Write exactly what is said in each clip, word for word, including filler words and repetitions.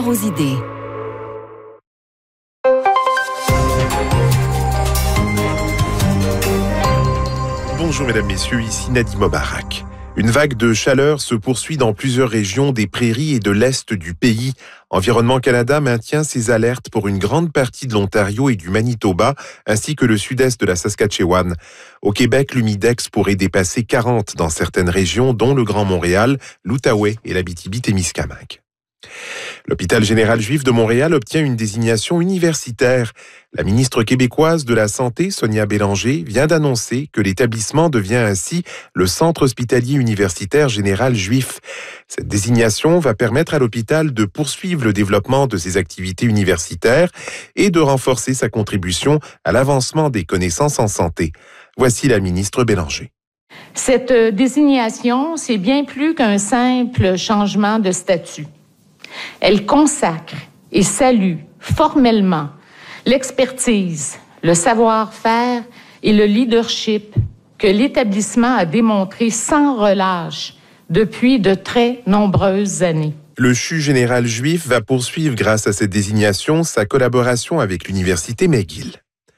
vos idées. Bonjour mesdames, messieurs, ici Nadim Obarak. Une vague de chaleur se poursuit dans plusieurs régions des prairies et de l'Est du pays. Environnement Canada maintient ses alertes pour une grande partie de l'Ontario et du Manitoba, ainsi que le sud-est de la Saskatchewan. Au Québec, l'humidex pourrait dépasser quarante dans certaines régions, dont le Grand Montréal, l'Outaouais et l'Abitibi-Témiscamingue. L'hôpital général juif de Montréal obtient une désignation universitaire. La ministre québécoise de la Santé, Sonia Bélanger, vient d'annoncer que l'établissement devient ainsi le Centre hospitalier universitaire général juif. Cette désignation va permettre à l'hôpital de poursuivre le développement de ses activités universitaires et de renforcer sa contribution à l'avancement des connaissances en santé. Voici la ministre Bélanger. Cette désignation, c'est bien plus qu'un simple changement de statut. Elle consacre et salue formellement l'expertise, le savoir-faire et le leadership que l'établissement a démontré sans relâche depuis de très nombreuses années. Le C H U général juif va poursuivre, grâce à cette désignation, sa collaboration avec l'université McGill.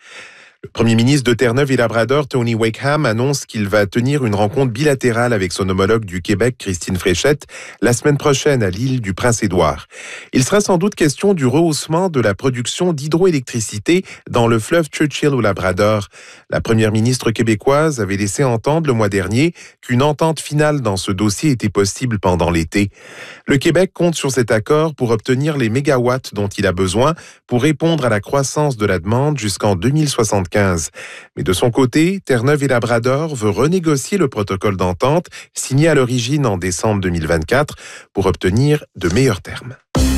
Le premier ministre de Terre-Neuve et Labrador, Tony Wakeham, annonce qu'il va tenir une rencontre bilatérale avec son homologue du Québec, Christine Fréchette, la semaine prochaine à l'île du Prince-Édouard. Il sera sans doute question du rehaussement de la production d'hydroélectricité dans le fleuve Churchill au Labrador. La première ministre québécoise avait laissé entendre le mois dernier qu'une entente finale dans ce dossier était possible pendant l'été. Le Québec compte sur cet accord pour obtenir les mégawatts dont il a besoin pour répondre à la croissance de la demande jusqu'en deux mille soixante-quinze. Mais de son côté, Terre-Neuve et Labrador veut renégocier le protocole d'entente signé à l'origine en décembre deux mille vingt-quatre pour obtenir de meilleurs termes.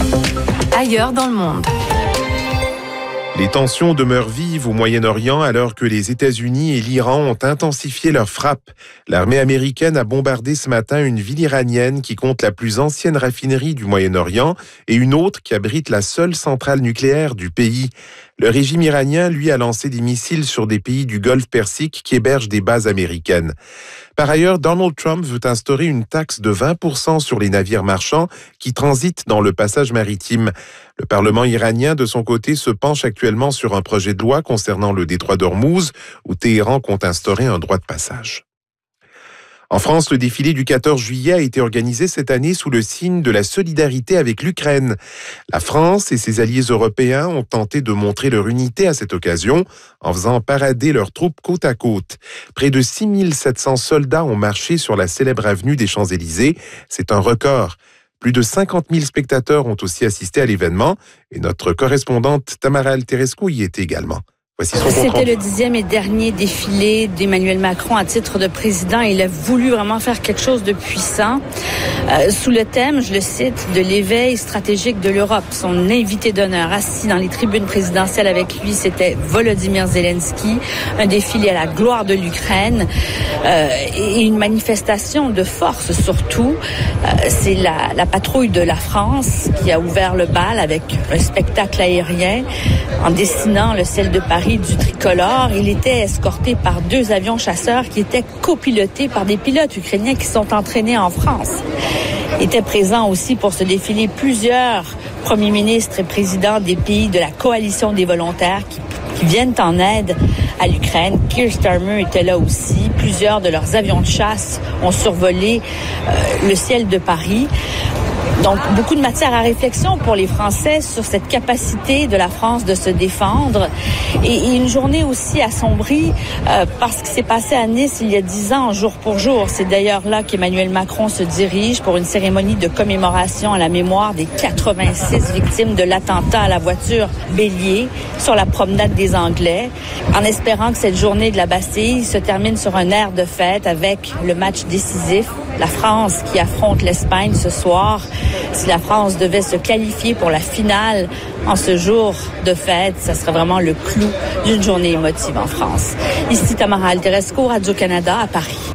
Ailleurs dans le monde. Les tensions demeurent vives au Moyen-Orient alors que les États-Unis et l'Iran ont intensifié leurs frappes. L'armée américaine a bombardé ce matin une ville iranienne qui compte la plus ancienne raffinerie du Moyen-Orient et une autre qui abrite la seule centrale nucléaire du pays. Le régime iranien, lui, a lancé des missiles sur des pays du Golfe Persique qui hébergent des bases américaines. Par ailleurs, Donald Trump veut instaurer une taxe de vingt pour cent sur les navires marchands qui transitent dans le passage maritime. Le Parlement iranien, de son côté, se penche actuellement sur un projet de loi concernant le détroit d'Ormuz, où Téhéran compte instaurer un droit de passage. En France, le défilé du quatorze juillet a été organisé cette année sous le signe de la solidarité avec l'Ukraine. La France et ses alliés européens ont tenté de montrer leur unité à cette occasion en faisant parader leurs troupes côte à côte. Près de six mille sept cents soldats ont marché sur la célèbre avenue des Champs-Élysées. C'est un record. Plus de cinquante mille spectateurs ont aussi assisté à l'événement et notre correspondante Tamara Alterescu y était également. C'était le dixième et dernier défilé d'Emmanuel Macron à titre de président. Il a voulu vraiment faire quelque chose de puissant euh, sous le thème, je le cite, de l'éveil stratégique de l'Europe. Son invité d'honneur assis dans les tribunes présidentielles avec lui, c'était Volodymyr Zelensky. Un défilé à la gloire de l'Ukraine euh, et une manifestation de force surtout. Euh, c'est la, la patrouille de la France qui a ouvert le bal avec un spectacle aérien en dessinant le ciel de Paris du tricolore. Il était escorté par deux avions chasseurs qui étaient copilotés par des pilotes ukrainiens qui sont entraînés en France. Étaient présents aussi pour ce défilé plusieurs premiers ministres et présidents des pays de la coalition des volontaires qui, qui viennent en aide à l'Ukraine. Keir Starmer était là aussi. Plusieurs de leurs avions de chasse ont survolé euh, le ciel de Paris. Donc, beaucoup de matière à réflexion pour les Français sur cette capacité de la France de se défendre. Et, et une journée aussi assombrie euh, parce que s'est passé à Nice il y a dix ans, jour pour jour. C'est d'ailleurs là qu'Emmanuel Macron se dirige pour une cérémonie de commémoration à la mémoire des quatre-vingt-six victimes de l'attentat à la voiture Bélier sur la promenade des Anglais, en espérant que cette journée de la Bastille se termine sur un air de fête avec le match décisif. La France qui affronte l'Espagne ce soir. Si la France devait se qualifier pour la finale en ce jour de fête, ça serait vraiment le clou d'une journée émotive en France. Ici Tamara Alterescu, Radio-Canada à Paris. Et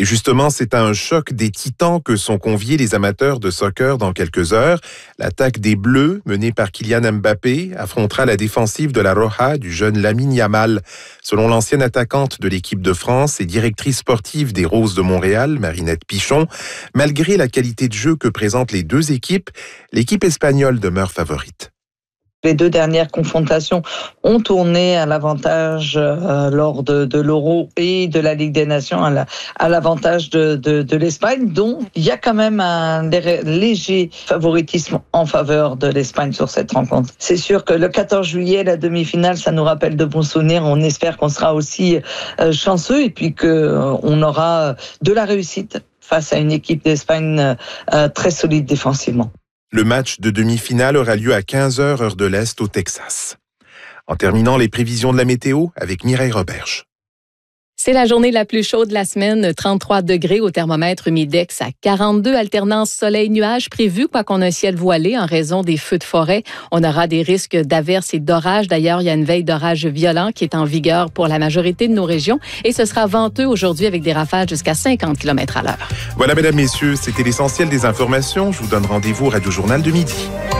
Et justement, c'est à un choc des titans que sont conviés les amateurs de soccer dans quelques heures. L'attaque des Bleus, menée par Kylian Mbappé, affrontera la défensive de la Roja du jeune Lamine Yamal. Selon l'ancienne attaquante de l'équipe de France et directrice sportive des Roses de Montréal, Marinette Pichon, malgré la qualité de jeu que présentent les deux équipes, l'équipe espagnole demeure favorite. Les deux dernières confrontations ont tourné à l'avantage euh, lors de, de l'Euro et de la Ligue des Nations, à, la, à l'avantage de, de, de l'Espagne. Donc, il y a quand même un léger favoritisme en faveur de l'Espagne sur cette rencontre. C'est sûr que le quatorze juillet, la demi-finale, ça nous rappelle de bons souvenirs. On espère qu'on sera aussi euh, chanceux et puis qu'on euh, aura de la réussite face à une équipe d'Espagne euh, très solide défensivement. Le match de demi-finale aura lieu à quinze heures heure de l'Est au Texas. En terminant, les prévisions de la météo avec Mireille Roberge. C'est la journée la plus chaude de la semaine, trente-trois degrés au thermomètre humidex à quarante-deux, alternance soleil-nuage prévue, quoi qu'on a un ciel voilé en raison des feux de forêt. On aura des risques d'averses et d'orages. D'ailleurs, il y a une veille d'orage violent qui est en vigueur pour la majorité de nos régions et ce sera venteux aujourd'hui avec des rafales jusqu'à cinquante kilomètres à l'heure. Voilà, mesdames, messieurs, c'était l'essentiel des informations. Je vous donne rendez-vous au Radio Journal de midi.